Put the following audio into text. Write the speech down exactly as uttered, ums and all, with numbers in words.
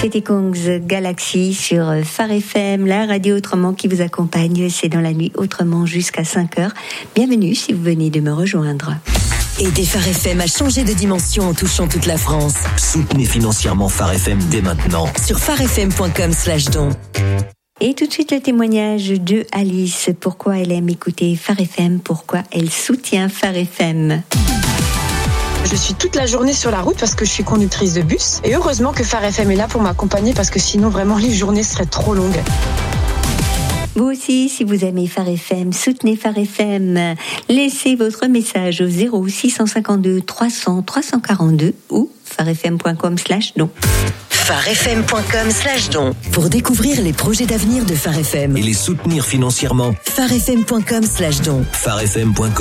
C'était Kongs Galaxy sur Phare F M, la radio autrement qui vous accompagne. C'est dans la nuit autrement jusqu'à cinq heures. Bienvenue si vous venez de me rejoindre. Aidez Phare F M à changer de dimension en touchant toute la France. Soutenez financièrement Phare F M dès maintenant. Sur pharefm point com slash don. Et tout de suite le témoignage de Alice. Pourquoi elle aime écouter Phare F M, pourquoi elle soutient Phare F M. Je suis toute la journée sur la route parce que je suis conductrice de bus. Et heureusement que Phare F M est là pour m'accompagner parce que sinon vraiment les journées seraient trop longues. Vous aussi, si vous aimez Phare F M, soutenez Phare F M. Laissez votre message au zéro six cent cinquante-deux trois cents trois cent quarante-deux ou pharefm point com slash don. pharefm point com slash don. Pour découvrir les projets d'avenir de Phare F M et les soutenir financièrement. pharefm point com slash don. pharefm point com